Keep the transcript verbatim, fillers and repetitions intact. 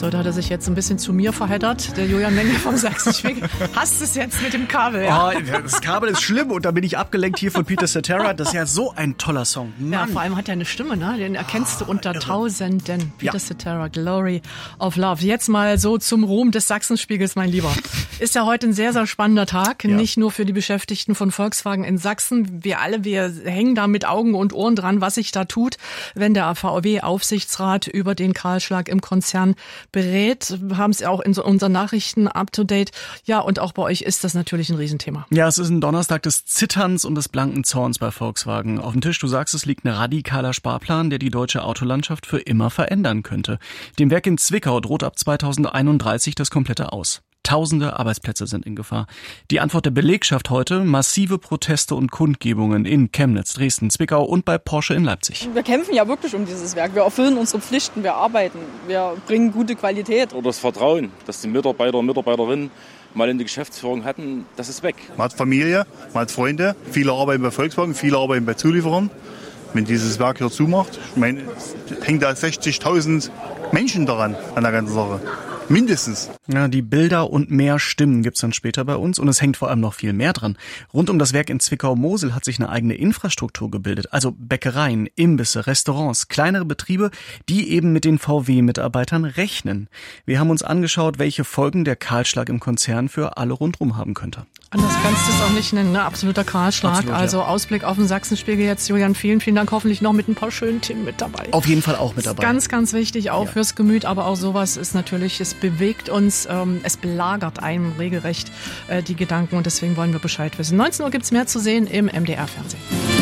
So, da hat er sich jetzt ein bisschen zu mir verheddert, der Julian Menge vom Sachsenspiegel. Hast es jetzt mit dem Kabel, ja? Oh, das Kabel ist schlimm und da bin ich abgelenkt hier von Peter Cetera. Das ist ja so ein toller Song. Mann. Ja, vor allem hat er eine Stimme, ne? Den erkennst du unter oh, Tausenden. Peter ja. Cetera, Glory of Love. Jetzt mal so zum Ruhm des Sachsenspiegels, mein Lieber. Ist ja heute ein sehr, sehr spannender Tag. Ja. Nicht nur für die Beschäftigten von Volkswagen in Sachsen. Wir alle, wir hängen da mit Augen und Ohren dran, was sich da tut, wenn der V W-Aufsichtsrat über den Kahlschlag im Konzern berät. Wir haben es ja auch in so unseren Nachrichten up-to-date. Ja, und auch bei euch ist das natürlich ein Riesenthema. Ja, es ist ein Donnerstag des Zitterns und des blanken Zorns bei Volkswagen. Auf dem Tisch, du sagst, es liegt ein radikaler Sparplan, der die deutsche Autolandschaft für immer verändern könnte. Dem Werk in Zwickau droht ab zweitausendeinunddreißig das komplette Aus. Tausende Arbeitsplätze sind in Gefahr. Die Antwort der Belegschaft heute: massive Proteste und Kundgebungen in Chemnitz, Dresden, Zwickau und bei Porsche in Leipzig. Wir kämpfen ja wirklich um dieses Werk. Wir erfüllen unsere Pflichten, wir arbeiten, wir bringen gute Qualität. Oder das Vertrauen, das die Mitarbeiter und Mitarbeiterinnen mal in die Geschäftsführung hatten, das ist weg. Man hat Familie, man hat Freunde, viele arbeiten bei Volkswagen, viele arbeiten bei Zulieferern. Wenn dieses Werk hier zumacht, ich meine, hängt da sechzigtausend Menschen daran, an der ganzen Sache. Mindestens. Ja, die Bilder und mehr Stimmen gibt's dann später bei uns und es hängt vor allem noch viel mehr dran. Rund um das Werk in Zwickau-Mosel hat sich eine eigene Infrastruktur gebildet, also Bäckereien, Imbisse, Restaurants, kleinere Betriebe, die eben mit den V W-Mitarbeitern rechnen. Wir haben uns angeschaut, welche Folgen der Kahlschlag im Konzern für alle rundrum haben könnte. Anders kannst du es auch nicht nennen, ne? Absoluter Kahlschlag. Absolut, also ja. Ausblick auf den Sachsenspiegel jetzt, Julian, vielen, vielen Dank. Hoffentlich noch mit ein paar schönen Themen mit dabei. Auf jeden Fall auch mit dabei. Ganz, ganz wichtig, auch ja. fürs Gemüt, aber auch sowas ist natürlich, es bewegt uns, ähm, es belagert einem regelrecht äh, die Gedanken und deswegen wollen wir Bescheid wissen. neunzehn Uhr gibt's mehr zu sehen im M D R-Fernsehen.